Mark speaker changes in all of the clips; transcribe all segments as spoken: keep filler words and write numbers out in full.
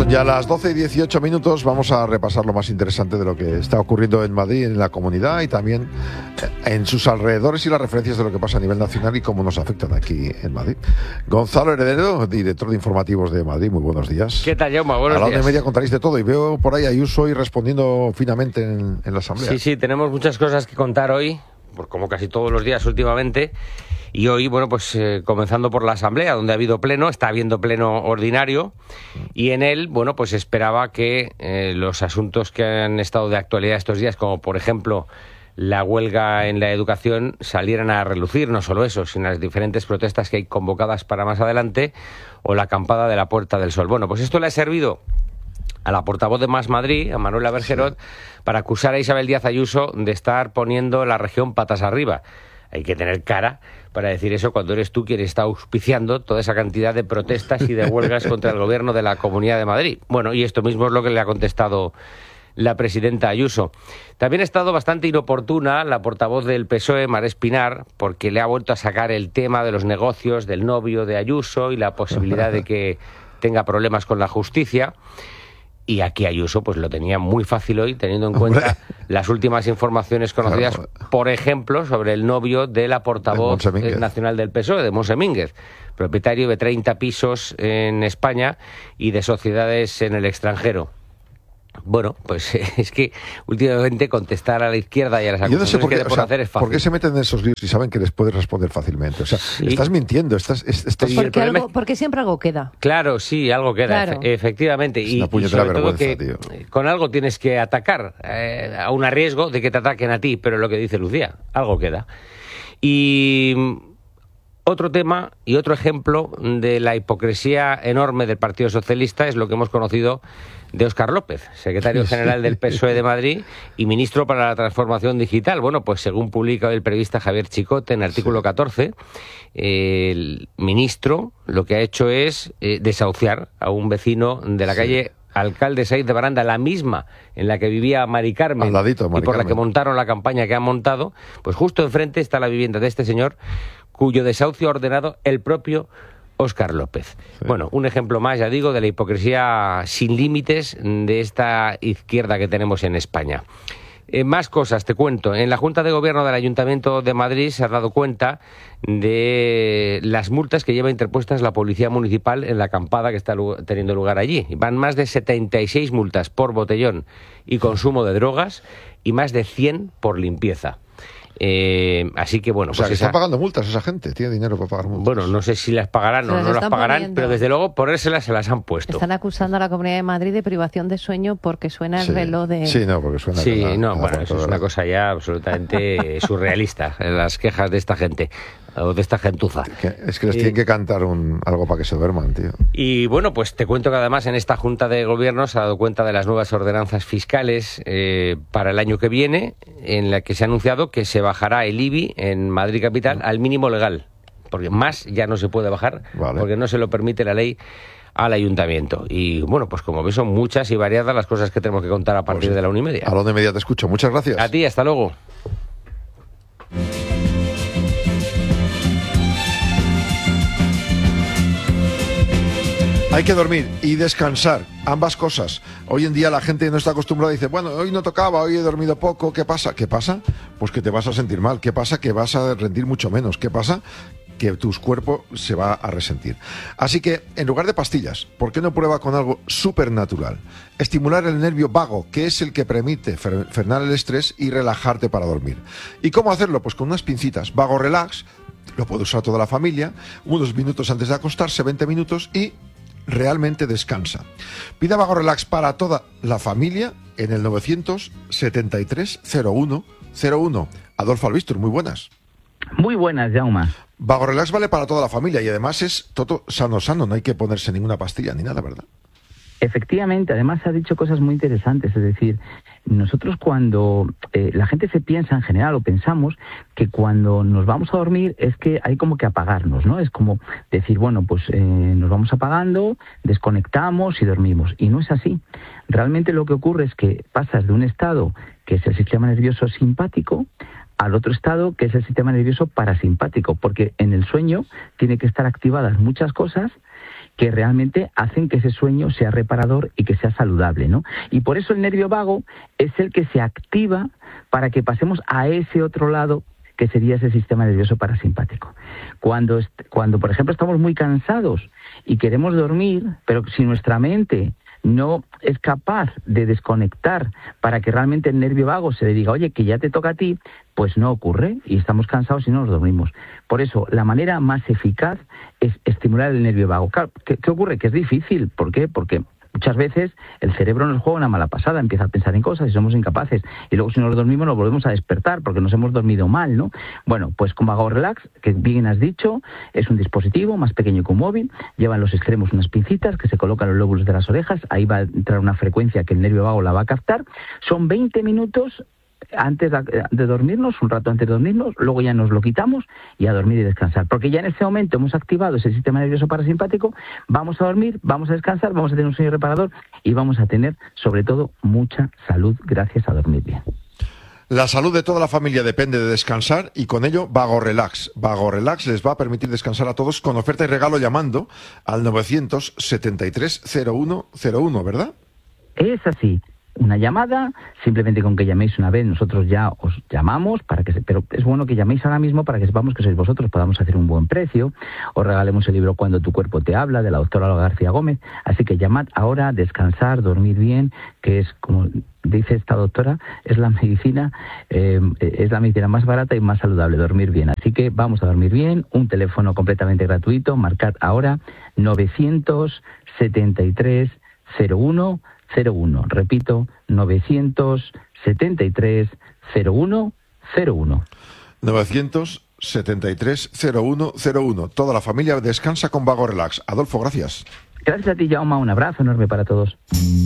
Speaker 1: Son ya las doce y dieciocho minutos, vamos a repasar lo más interesante de lo que está ocurriendo en Madrid, en la comunidad y también en sus alrededores y las referencias de lo que pasa a nivel nacional y cómo nos afectan aquí en Madrid. Gonzalo Heredero, director de informativos de Madrid, muy buenos días.
Speaker 2: ¿Qué tal, Jaume? Buenos días.
Speaker 1: A la una y media contaréis de todo y veo por ahí a Ayuso hoy respondiendo finamente en, en la Asamblea.
Speaker 2: Sí, sí, tenemos muchas cosas que contar hoy, como casi todos los días últimamente. Y hoy, bueno, pues eh, comenzando por la Asamblea, donde ha habido pleno, está habiendo pleno ordinario, y en él, bueno, pues esperaba que eh, los asuntos que han estado de actualidad estos días, como por ejemplo la huelga en la educación, salieran a relucir, no solo eso, sino las diferentes protestas que hay convocadas para más adelante, o la acampada de la Puerta del Sol. Bueno, pues esto le ha servido a la portavoz de Más Madrid, a Manuela Bergerot, sí, para acusar a Isabel Díaz Ayuso de estar poniendo la región patas arriba. Hay que tener cara para decir eso cuando eres tú quien está auspiciando toda esa cantidad de protestas y de huelgas contra el gobierno de la Comunidad de Madrid. Bueno, y esto mismo es lo que le ha contestado la presidenta Ayuso. También ha estado bastante inoportuna la portavoz del P S O E, Mar Espinar, porque le ha vuelto a sacar el tema de los negocios del novio de Ayuso y la posibilidad de que tenga problemas con la justicia. Y aquí Ayuso pues lo tenía muy fácil hoy, teniendo en cuenta ¡Hombre! las últimas informaciones conocidas, claro, por ejemplo, sobre el novio de la portavoz de nacional del P S O E, de Monse Mínguez, propietario de treinta pisos en España y de sociedades en el extranjero. Bueno, pues es que últimamente contestar a la izquierda y a las acusaciones
Speaker 1: Yo no sé por qué,
Speaker 2: que te pueden hacer es fácil.
Speaker 1: ¿Por qué se meten en esos líos si saben que les puedes responder fácilmente? O sea, sí, estás mintiendo, estás... estás...
Speaker 3: Sí, porque, algo, porque siempre algo queda.
Speaker 2: Claro, sí, algo queda, claro. efe efectivamente.
Speaker 1: Es una puñetera vergüenza, tío.
Speaker 2: Con algo tienes que atacar, eh, a un riesgo de que te ataquen a ti, pero lo que dice Lucía, algo queda. Y otro tema y otro ejemplo de la hipocresía enorme del Partido Socialista es lo que hemos conocido de Óscar López, secretario general del P S O E de Madrid y ministro para la transformación digital. Bueno, pues según publica el periodista Javier Chicote en artículo catorce, el ministro lo que ha hecho es eh, desahuciar a un vecino de la sí. calle Alcalde Saiz de Baranda, la misma en la que vivía Mari Carmen,
Speaker 1: ladito, Mari
Speaker 2: y por
Speaker 1: Carmen.
Speaker 2: la que montaron la campaña que han montado, pues justo enfrente está la vivienda de este señor, cuyo desahucio ha ordenado el propio Óscar López. Sí. Bueno, un ejemplo más, ya digo, de la hipocresía sin límites de esta izquierda que tenemos en España. Eh, más cosas, te cuento. En la Junta de Gobierno del Ayuntamiento de Madrid se ha dado cuenta de las multas que lleva interpuestas la Policía Municipal en la acampada que está teniendo lugar allí. Van más de setenta y seis multas por botellón y consumo de drogas y más de cien por limpieza. Eh, así que bueno,
Speaker 1: o sea,
Speaker 2: pues
Speaker 1: que
Speaker 2: esa...
Speaker 1: están pagando multas esa gente, tiene dinero para pagar multas.
Speaker 2: Bueno, no sé si las pagarán o no las pagarán, poniendo. Pero desde luego ponérselas se las han puesto.
Speaker 3: Están acusando a la Comunidad de Madrid de privación de sueño porque suena el
Speaker 1: sí.
Speaker 3: reloj de...
Speaker 1: Sí, no, porque suena...
Speaker 2: Sí,
Speaker 1: la,
Speaker 2: no,
Speaker 1: la
Speaker 2: bueno, eso es una cosa ya absolutamente surrealista, las quejas de esta gente, o de esta gentuza.
Speaker 1: Es que les y... tienen que cantar un, algo para que se duerman, tío.
Speaker 2: Y bueno, pues te cuento que además en esta Junta de Gobierno se ha dado cuenta de las nuevas ordenanzas fiscales eh, para el año que viene, en la que se ha anunciado que se bajará el I B I en Madrid Capital al mínimo legal, porque más ya no se puede bajar, vale. porque no se lo permite la ley al ayuntamiento. Y bueno, pues como ves, son muchas y variadas las cosas que tenemos que contar a partir pues, de la una y media.
Speaker 1: A la una y media te escucho. Muchas gracias.
Speaker 2: A ti, hasta luego.
Speaker 1: Hay que dormir y descansar, ambas cosas. Hoy en día la gente no está acostumbrada y dice, bueno, hoy no tocaba, hoy he dormido poco, ¿qué pasa? ¿Qué pasa? Pues que te vas a sentir mal. ¿Qué pasa? Que vas a rendir mucho menos. ¿Qué pasa? Que tu cuerpo se va a resentir. Así que, en lugar de pastillas, ¿por qué no prueba con algo supernatural? Estimular el nervio vago, que es el que permite frenar el estrés y relajarte para dormir. ¿Y cómo hacerlo? Pues con unas pincitas. Vago Relax, lo puede usar toda la familia, unos minutos antes de acostarse, veinte minutos, y realmente descansa. Pida Vago Relax para toda la familia en el novecientos setenta y tres cero uno cero uno. Adolfo Albistur, muy buenas.
Speaker 4: Muy buenas, Jaume.
Speaker 1: Vago Relax vale para toda la familia y además es todo sano, sano, no hay que ponerse ninguna pastilla ni nada, ¿verdad?
Speaker 4: Efectivamente, además ha dicho cosas muy interesantes, es decir, nosotros cuando eh, la gente se piensa en general o pensamos que cuando nos vamos a dormir es que hay como que apagarnos, ¿no? Es como decir, bueno, pues eh, nos vamos apagando, desconectamos y dormimos. Y no es así. Realmente lo que ocurre es que pasas de un estado que es el sistema nervioso simpático al otro estado que es el sistema nervioso parasimpático, porque en el sueño tiene que estar activadas muchas cosas que realmente hacen que ese sueño sea reparador y que sea saludable, ¿no? Y por eso el nervio vago es el que se activa para que pasemos a ese otro lado, que sería ese sistema nervioso parasimpático. Cuando, cuando, por ejemplo, estamos muy cansados y queremos dormir, pero si nuestra mente no es capaz de desconectar para que realmente el nervio vago se le diga, oye, que ya te toca a ti, pues no ocurre y estamos cansados y no nos dormimos. Por eso, la manera más eficaz es estimular el nervio vago. Claro, ¿qué, qué ocurre? Que es difícil. ¿Por qué? Porque muchas veces el cerebro nos juega una mala pasada, empieza a pensar en cosas y somos incapaces. Y luego si nos dormimos nos volvemos a despertar porque nos hemos dormido mal, ¿no? Bueno, pues con Vago Relax, que bien has dicho, es un dispositivo más pequeño que un móvil, lleva en los extremos unas pincitas que se colocan en los lóbulos de las orejas, ahí va a entrar una frecuencia que el nervio vago la va a captar. Son veinte minutos antes de dormirnos, un rato antes de dormirnos, luego ya nos lo quitamos y a dormir y descansar. Porque ya en ese momento hemos activado ese sistema nervioso parasimpático, vamos a dormir, vamos a descansar, vamos a tener un sueño reparador y vamos a tener, sobre todo, mucha salud gracias a dormir bien.
Speaker 1: La salud de toda la familia depende de descansar y con ello Vago Relax. Vago Relax les va a permitir descansar a todos con oferta y regalo llamando al novecientos setenta y tres cero uno cero uno, ¿verdad?
Speaker 4: Es así. Una llamada, simplemente con que llaméis una vez, nosotros ya os llamamos, para que se, pero es bueno que llaméis ahora mismo para que sepamos que sois vosotros, podamos hacer un buen precio, os regalemos el libro Cuando tu cuerpo te habla, de la doctora Olga García Gómez, así que llamad ahora, descansar, dormir bien, que es, como dice esta doctora, es la medicina, eh, es la medicina más barata y más saludable, dormir bien, así que vamos a dormir bien, un teléfono completamente gratuito, marcad ahora novecientos setenta y tres cero uno cero uno, repito, novecientos setenta y tres cero uno cero uno.
Speaker 1: novecientos setenta y tres cero uno cero uno. Toda la familia descansa con Vago Relax. Adolfo, gracias.
Speaker 4: Gracias a ti, Jaume, un abrazo enorme para todos.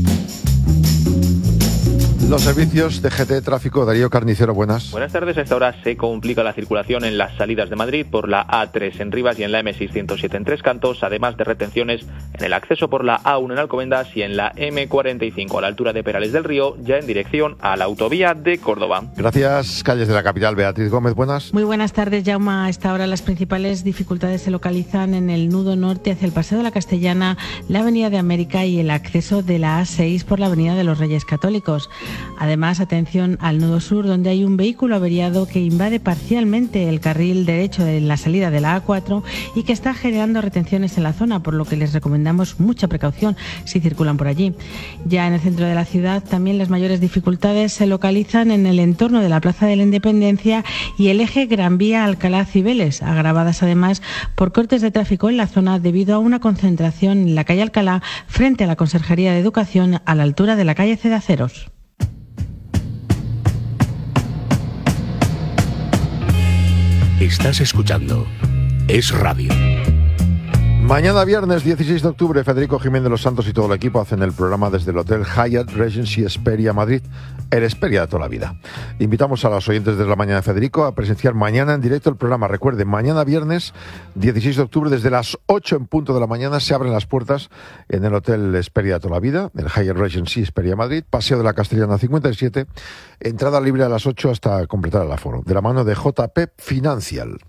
Speaker 1: Los servicios de G T Tráfico, Darío Carnicero, buenas.
Speaker 5: Buenas tardes. A esta hora se complica la circulación en las salidas de Madrid por la A tres en Rivas y en la M seiscientos siete en Tres Cantos, además de retenciones en el acceso por la A uno en Alcobendas y en la M cuarenta y cinco a la altura de Perales del Río, ya en dirección a la autovía de Córdoba.
Speaker 1: Gracias. Calles de la capital, Beatriz Gómez, buenas.
Speaker 6: Muy buenas tardes, Jaume. A esta hora las principales dificultades se localizan en el nudo norte hacia el Paseo de la Castellana, la Avenida de América y el acceso de la A seis por la Avenida de los Reyes Católicos. Además, atención al nudo sur, donde hay un vehículo averiado que invade parcialmente el carril derecho de la salida de la A cuatro y que está generando retenciones en la zona, por lo que les recomendamos mucha precaución si circulan por allí. Ya en el centro de la ciudad, también las mayores dificultades se localizan en el entorno de la Plaza de la Independencia y el eje Gran Vía Alcalá-Cibeles, agravadas además por cortes de tráfico en la zona debido a una concentración en la calle Alcalá frente a la Conserjería de Educación a la altura de la calle Cedaceros.
Speaker 7: Estás escuchando Es Radio.
Speaker 1: Mañana viernes dieciséis de octubre, Federico Jiménez de los Santos y todo el equipo hacen el programa desde el Hotel Hyatt Regency Hesperia Madrid, el Hesperia de toda la vida. Invitamos a los oyentes de la mañana de Federico a presenciar mañana en directo el programa. Recuerden, mañana viernes dieciséis de octubre, desde las ocho en punto de la mañana, se abren las puertas en el Hotel Hesperia de toda la vida, el Hyatt Regency Hesperia Madrid, Paseo de la Castellana cincuenta y siete, entrada libre a las ocho hasta completar el aforo, de la mano de J P Financial.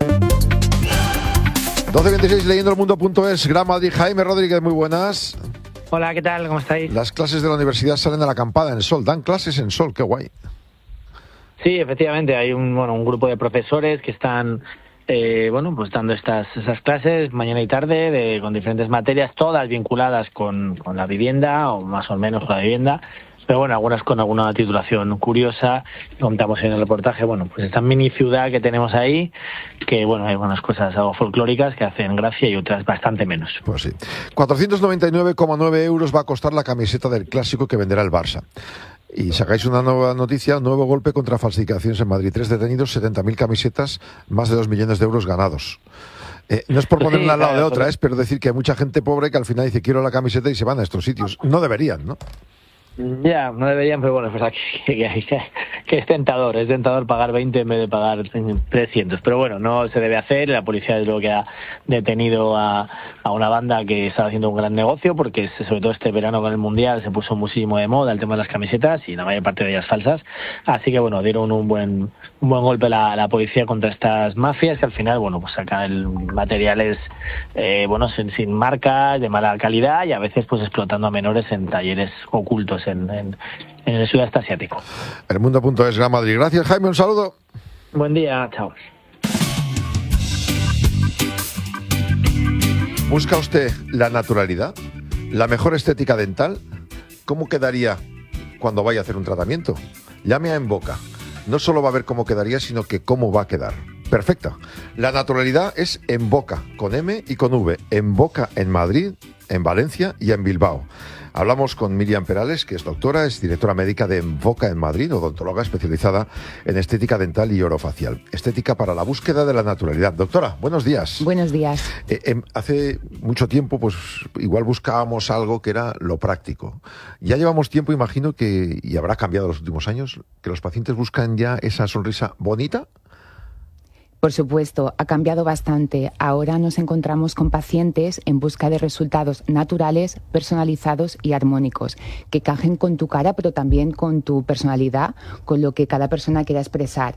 Speaker 1: doce veintiséis, leyendo el mundo punto es, Gran Madrid. Jaime Rodríguez, muy buenas.
Speaker 8: Hola, ¿qué tal? ¿Cómo estáis?
Speaker 1: Las clases de la universidad salen a la acampada en el sol, dan clases en sol, qué guay.
Speaker 8: Sí, efectivamente, hay un bueno un grupo de profesores que están eh, bueno pues dando estas esas clases mañana y tarde de, con diferentes materias, todas vinculadas con, con la vivienda o más o menos con la vivienda. Pero bueno, algunas con alguna titulación curiosa. Contamos en el reportaje, bueno, pues esta mini ciudad que tenemos ahí, que bueno, hay algunas cosas algo folclóricas que hacen gracia y otras bastante menos.
Speaker 1: Pues sí. cuatrocientos noventa y nueve coma nueve euros va a costar la camiseta del clásico que venderá el Barça. Y sacáis una nueva noticia, un nuevo golpe contra falsificaciones en Madrid. Tres detenidos, setenta mil camisetas, más de dos millones de euros ganados. Eh, no es por ponerla sí, al lado claro, de otra, es pero decir que hay mucha gente pobre que al final dice quiero la camiseta y se van a estos sitios. No deberían, ¿no?
Speaker 8: Ya, no deberían, pero bueno, es verdad que, que, que, que es tentador, es tentador pagar veinte en vez de pagar trescientos. Pero bueno, no se debe hacer. La policía es lo que ha detenido a, a una banda que estaba haciendo un gran negocio, porque sobre todo este verano con el Mundial se puso muchísimo de moda el tema de las camisetas y la mayor parte de ellas falsas. Así que bueno, dieron un buen un buen golpe la, la policía contra estas mafias que al final, bueno, pues sacan materiales eh, bueno, sin, sin marcas, de mala calidad y a veces pues explotando a menores en talleres ocultos En, en, en el sudeste asiático.
Speaker 1: El mundo punto es Gran Madrid. Gracias, Jaime, un saludo.
Speaker 8: Buen día, chao.
Speaker 1: ¿Busca usted la naturalidad? ¿La mejor estética dental? ¿Cómo quedaría cuando vaya a hacer un tratamiento? Llame a Emboca. No solo va a ver cómo quedaría, sino que cómo va a quedar. Perfecta. La naturalidad es Emboca, con M y con V. Emboca en Madrid, en Valencia y en Bilbao. Hablamos con Miriam Perales, que es doctora, es directora médica de Emboca en Madrid, odontóloga especializada en estética dental y orofacial. Estética para la búsqueda de la naturalidad. Doctora, buenos días.
Speaker 9: Buenos días.
Speaker 1: Eh, eh, hace mucho tiempo, pues igual buscábamos algo que era lo práctico. Ya llevamos tiempo, imagino que, y habrá cambiado en los últimos años, que los pacientes buscan ya esa sonrisa bonita.
Speaker 9: Por supuesto, ha cambiado bastante. Ahora nos encontramos con pacientes en busca de resultados naturales, personalizados y armónicos, que cajen con tu cara, pero también con tu personalidad, con lo que cada persona quiera expresar.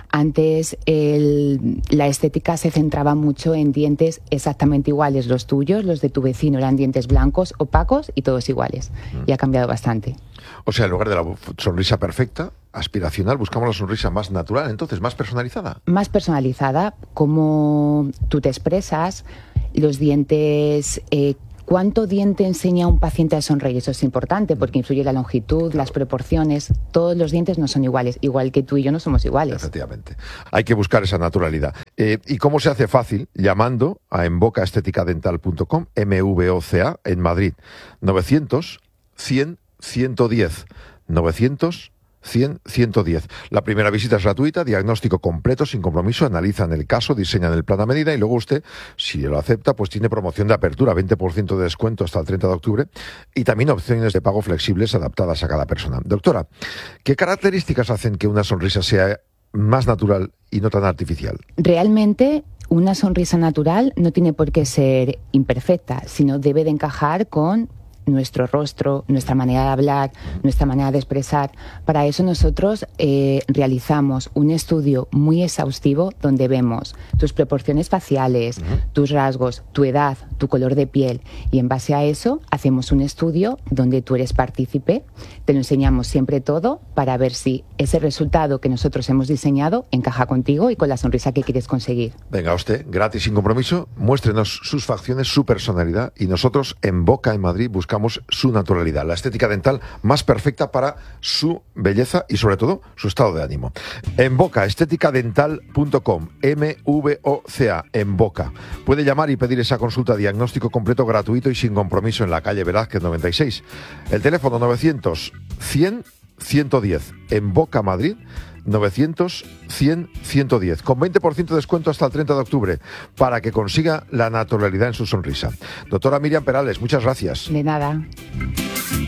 Speaker 9: Antes el, la estética se centraba mucho en dientes exactamente iguales, los tuyos, los de tu vecino eran dientes blancos, opacos y todos iguales. Mm. Y ha cambiado bastante.
Speaker 1: O sea, en lugar de la sonrisa perfecta, aspiracional, buscamos la sonrisa más natural, entonces, más personalizada.
Speaker 9: Más personalizada, como tú te expresas, los dientes... Eh, ¿Cuánto diente enseña un paciente a sonreír? Eso es importante porque influye la longitud, claro, las proporciones. Todos los dientes no son iguales, igual que tú y yo no somos iguales.
Speaker 1: Efectivamente. Hay que buscar esa naturalidad. Eh, ¿Y cómo se hace fácil? Llamando a emboca estética dental punto com, M V O C A, en Madrid. novecientos, cien, ciento diez. novecientos, cien, ciento diez. La primera visita es gratuita, diagnóstico completo, sin compromiso, analizan el caso, diseñan el plan a medida y luego usted, si lo acepta, pues tiene promoción de apertura, veinte por ciento de descuento hasta el treinta de octubre y también opciones de pago flexibles adaptadas a cada persona. Doctora, ¿qué características hacen que una sonrisa sea más natural y no tan artificial?
Speaker 9: Realmente, una sonrisa natural no tiene por qué ser imperfecta, sino debe de encajar con nuestro rostro, nuestra manera de hablar, nuestra manera de expresar. Para eso nosotros eh, realizamos un estudio muy exhaustivo donde vemos tus proporciones faciales, uh-huh. tus rasgos, tu edad, tu color de piel y en base a eso hacemos un estudio donde tú eres partícipe, te lo enseñamos siempre todo para ver si ese resultado que nosotros hemos diseñado encaja contigo y con la sonrisa que quieres conseguir.
Speaker 1: Venga usted, gratis, sin compromiso, muéstrenos sus facciones, su personalidad y nosotros en Boca en Madrid buscamos su naturalidad, la estética dental más perfecta para su belleza y sobre todo su estado de ánimo. En Boca, estética dental punto com, M V O C A, en Boca. Puede llamar y pedir esa consulta diagnóstico completo, gratuito y sin compromiso en la calle Velázquez noventa y seis. El teléfono novecientos, cien, ciento diez, en Boca, Madrid, novecientos, cien, ciento diez, con veinte por ciento de descuento hasta el treinta de octubre, para que consiga la naturalidad en su sonrisa. Doctora Miriam Perales, muchas gracias.
Speaker 9: De nada.